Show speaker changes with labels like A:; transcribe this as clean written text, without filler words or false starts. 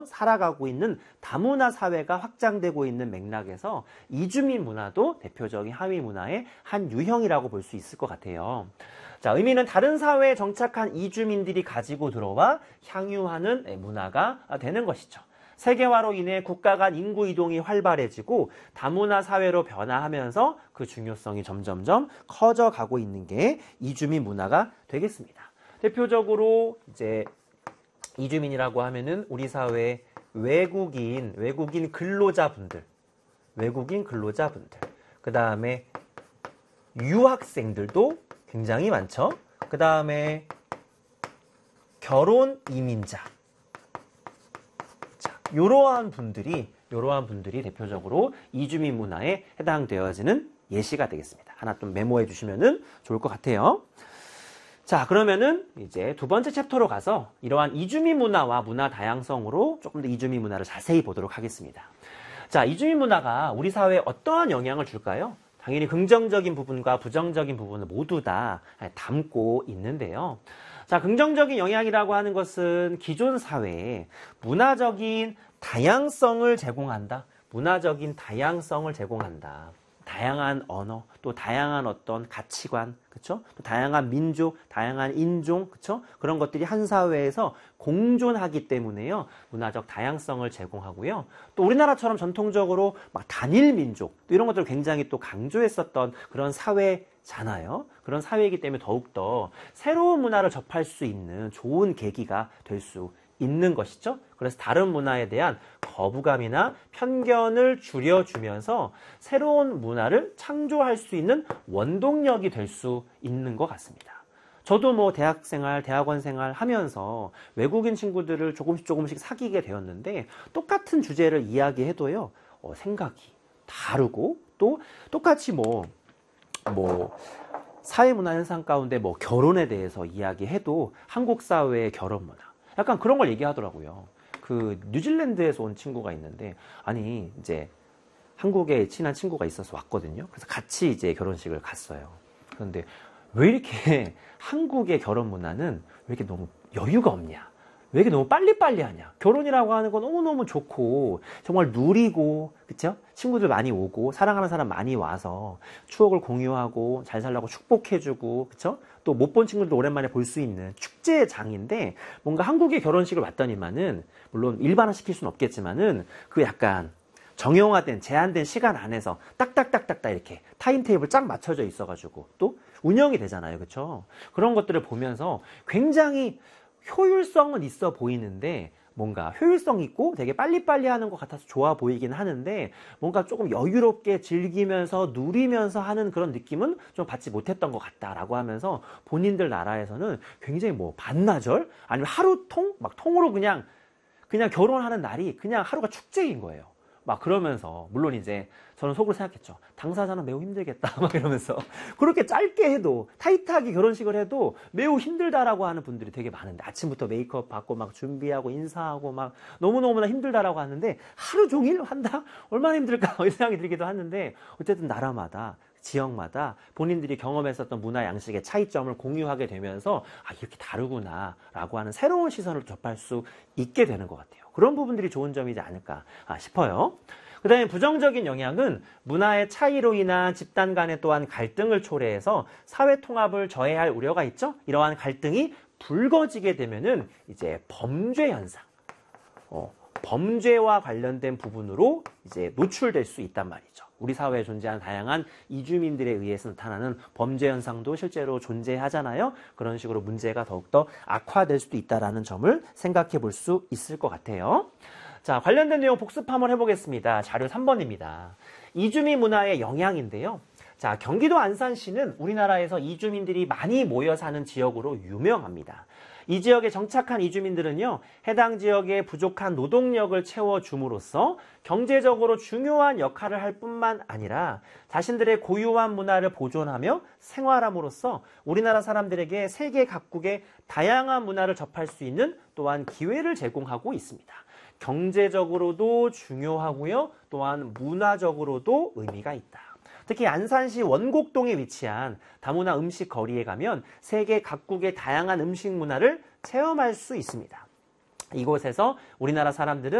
A: 살아가고 있는 다문화 사회가 확장되고 있는 맥락에서 이주민 문화도 대표적인 하위 문화의 한 유형이라고 볼 수 있을 것 같아요. 자, 의미는 다른 사회에 정착한 이주민들이 가지고 들어와 향유하는 문화가 되는 것이죠. 세계화로 인해 국가 간 인구 이동이 활발해지고 다문화 사회로 변화하면서 그 중요성이 점점점 커져가고 있는 게 이주민 문화가 되겠습니다. 대표적으로 이제 이주민이라고 하면은 우리 사회의 외국인 근로자분들, 그 다음에 유학생들도 굉장히 많죠. 그 다음에 결혼 이민자. 자, 이러한 분들이 대표적으로 이주민 문화에 해당되어지는 예시가 되겠습니다. 하나 좀 메모해 주시면은 좋을 것 같아요. 자, 그러면은 이제 두 번째 챕터로 가서 이러한 이주민 문화와 문화 다양성으로 조금 더 이주민 문화를 자세히 보도록 하겠습니다. 자, 이주민 문화가 우리 사회에 어떠한 영향을 줄까요? 당연히 긍정적인 부분과 부정적인 부분을 모두 다 담고 있는데요. 자, 긍정적인 영향이라고 하는 것은 기존 사회에 문화적인 다양성을 제공한다. 다양한 언어, 또 다양한 어떤 가치관, 그쵸? 또 다양한 민족, 다양한 인종, 그쵸? 그런 것들이 한 사회에서 공존하기 때문에요. 문화적 다양성을 제공하고요. 또 우리나라처럼 전통적으로 막 단일 민족, 또 이런 것들을 굉장히 또 강조했었던 그런 사회잖아요. 그런 사회이기 때문에 더욱더 새로운 문화를 접할 수 있는 좋은 계기가 될 수 있는 것이죠. 그래서 다른 문화에 대한 거부감이나 편견을 줄여주면서 새로운 문화를 창조할 수 있는 원동력이 될 수 있는 것 같습니다. 저도 뭐 대학원 생활 하면서 외국인 친구들을 조금씩 사귀게 되었는데 똑같은 주제를 이야기해도요, 생각이 다르고 또 똑같이 사회문화 현상 가운데 결혼에 대해서 이야기해도 한국 사회의 결혼 문화, 약간 그런 걸 얘기하더라고요. 그 뉴질랜드에서 온 친구가 있는데, 아니 이제 한국에 친한 친구가 있어서 왔거든요. 그래서 같이 이제 결혼식을 갔어요. 그런데 왜 이렇게 한국의 결혼 문화는 왜 이렇게 너무 여유가 없냐? 왜 이렇게 너무 빨리빨리 하냐? 결혼이라고 하는 건 너무너무 좋고 정말 누리고, 그쵸? 친구들 많이 오고 사랑하는 사람 많이 와서 추억을 공유하고 잘 살라고 축복해주고, 그쵸? 또 못 본 친구들도 오랜만에 볼 수 있는 축제장인데, 뭔가 한국의 결혼식을 왔더니만은, 물론 일반화시킬 수는 없겠지만은 그 약간 정형화된 제한된 시간 안에서 딱딱딱딱딱 이렇게 타임테이블 쫙 맞춰져 있어가지고 또 운영이 되잖아요. 그쵸? 그런 것들을 보면서 굉장히 효율성은 있어 보이는데, 뭔가 효율성 있고 되게 빨리빨리 하는 것 같아서 좋아 보이긴 하는데, 뭔가 조금 여유롭게 즐기면서 누리면서 하는 그런 느낌은 좀 받지 못했던 것 같다라고 하면서, 본인들 나라에서는 굉장히 반나절 아니면 하루통 막 통으로 그냥 결혼하는 날이 그냥 하루가 축제인 거예요. 막 그러면서, 물론 이제 저는 속으로 생각했죠. 당사자는 매우 힘들겠다 막 이러면서. 그렇게 짧게 해도, 타이트하게 결혼식을 해도 매우 힘들다라고 하는 분들이 되게 많은데, 아침부터 메이크업 받고 막 준비하고 인사하고 막 너무너무나 힘들다라고 하는데, 하루 종일 한다? 얼마나 힘들까 이 생각이 들기도 하는데, 어쨌든 나라마다 지역마다 본인들이 경험했었던 문화 양식의 차이점을 공유하게 되면서, 아, 이렇게 다르구나 라고 하는 새로운 시선을 접할 수 있게 되는 것 같아요. 그런 부분들이 좋은 점이지 않을까 싶어요. 그 다음에 부정적인 영향은 문화의 차이로 인한 집단 간의 또한 갈등을 초래해서 사회 통합을 저해할 우려가 있죠. 이러한 갈등이 불거지게 되면은 이제 범죄 현상, 범죄와 관련된 부분으로 이제 노출될 수 있단 말이죠. 우리 사회에 존재하는 다양한 이주민들에 의해서 나타나는 범죄 현상도 실제로 존재하잖아요. 그런 식으로 문제가 더욱더 악화될 수도 있다는 점을 생각해 볼 수 있을 것 같아요. 자, 관련된 내용 복습 한번 해보겠습니다. 자료 3번입니다. 이주민 문화의 영향인데요. 자, 경기도 안산시는 우리나라에서 이주민들이 많이 모여 사는 지역으로 유명합니다. 이 지역에 정착한 이주민들은요, 해당 지역의 부족한 노동력을 채워줌으로써 경제적으로 중요한 역할을 할 뿐만 아니라 자신들의 고유한 문화를 보존하며 생활함으로써 우리나라 사람들에게 세계 각국의 다양한 문화를 접할 수 있는 또한 기회를 제공하고 있습니다. 경제적으로도 중요하고요, 또한 문화적으로도 의미가 있다. 특히 안산시 원곡동에 위치한 다문화 음식 거리에 가면 세계 각국의 다양한 음식 문화를 체험할 수 있습니다. 이곳에서 우리나라 사람들은